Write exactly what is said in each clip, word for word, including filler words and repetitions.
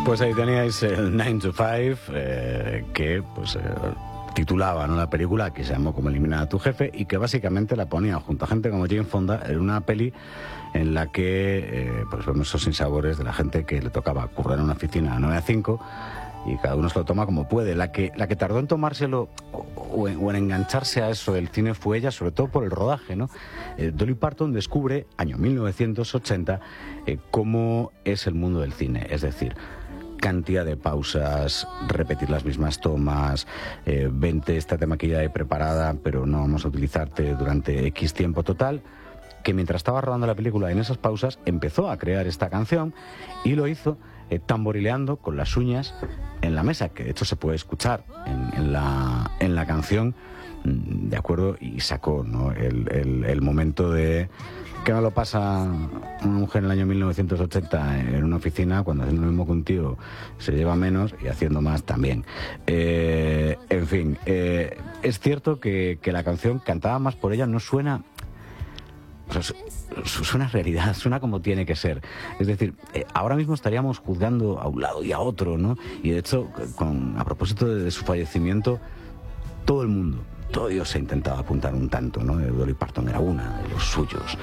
Pues ahí teníais el nine to five, eh, que pues eh, titulaba, ¿no?, la película, que se llamó Cómo eliminar a tu jefe, y que básicamente la ponía junto a gente como Jane Fonda en una peli en la que eh, pues vemos esos sinsabores de la gente que le tocaba currar en una oficina a nueve a cinco y cada uno se lo toma como puede. La que, la que tardó en tomárselo o, o, en, o en engancharse a eso del cine fue ella, sobre todo por el rodaje, ¿no? Eh, Dolly Parton descubre, año mil novecientos ochenta, eh, cómo es el mundo del cine, es decir, cantidad de pausas, repetir las mismas tomas, eh, vente, estate maquillada y preparada, pero no vamos a utilizarte durante X tiempo total, que mientras estaba rodando la película, en esas pausas, empezó a crear esta canción y lo hizo eh, tamborileando con las uñas en la mesa, que de hecho se puede escuchar en, en, la, en la canción, ¿de acuerdo? Y sacó, ¿no?, el, el, el momento de... ¿Qué no lo pasa una mujer en el año mil novecientos ochenta en una oficina cuando haciendo lo mismo que un tío se lleva menos y haciendo más también? Eh, en fin, eh, es cierto que, que la canción, cantada más por ella, no suena... O sea, suena realidad, suena como tiene que ser. Es decir, eh, ahora mismo estaríamos juzgando a un lado y a otro, ¿no? Y de hecho, con, a propósito de, de su fallecimiento, todo el mundo... todo Dios se ha intentado apuntar un tanto, ¿no? Dolly Parton era una de los suyos.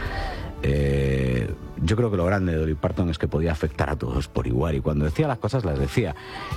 Eh, yo creo que lo grande de Dolly Parton es que podía afectar a todos por igual, y cuando decía las cosas las decía.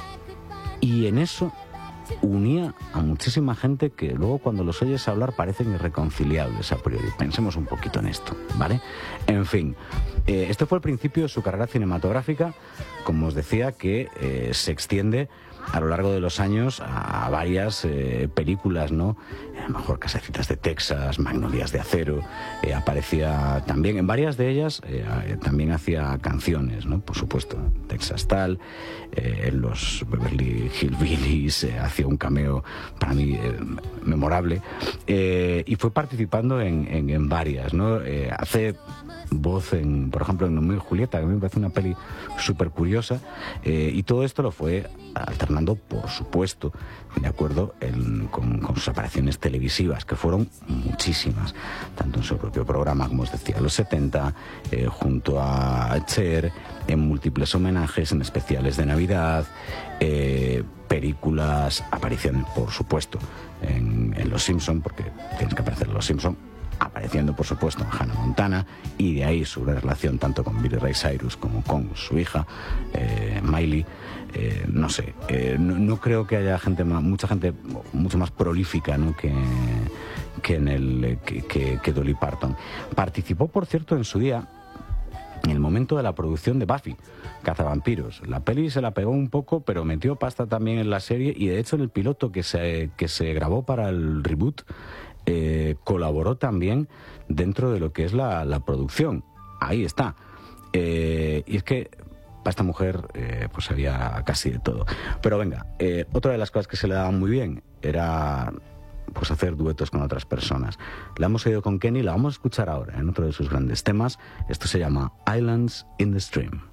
Y en eso unía a muchísima gente que luego cuando los oyes hablar parecen irreconciliables a priori. Pensemos un poquito en esto, ¿vale? En fin, eh, este fue el principio de su carrera cinematográfica, como os decía, que eh, se extiende a lo largo de los años a varias eh, películas, ¿no? A lo mejor Casecitas de Texas, Magnolias de Acero, eh, aparecía también, en varias de ellas eh, también hacía canciones, ¿no? Por supuesto, Texas Tal, eh, en los Beverly Hillbillies eh, hacía un cameo para mí eh, memorable, eh, y fue participando en, en, en varias, ¿no? Eh, hace voz en, por ejemplo, en Romeo y Julieta, que a mí me parece una peli súper curiosa, eh, y todo esto lo fue alternando, por supuesto, de acuerdo en, con, con sus apariciones televisivas, que fueron muchísimas, tanto en su propio programa, como os decía, en los setenta, eh, junto a Cher, en múltiples homenajes, en especiales de Navidad, eh, películas, apariciones, por supuesto, en, en Los Simpson, porque tienes que aparecer en Los Simpson, apareciendo por supuesto en Hannah Montana, y de ahí su relación tanto con Billy Ray Cyrus como con su hija eh, Miley. Eh, no sé, eh, no, no creo que haya gente más, mucha gente mucho más prolífica, ¿no?, que, que en el que, que, que Dolly Parton. Participó, por cierto, en su día en el momento de la producción de Buffy Cazavampiros. La peli se la pegó un poco, pero metió pasta también en la serie, y de hecho en el piloto que se, que se grabó para el reboot Eh, colaboró también dentro de lo que es la, la producción. Ahí está. Eh, y es que para esta mujer eh, pues había casi de todo. Pero venga, eh, otra de las cosas que se le daban muy bien era pues hacer duetos con otras personas. La hemos oído con Kenny, la vamos a escuchar ahora en otro de sus grandes temas. Esto se llama Islands in the Stream.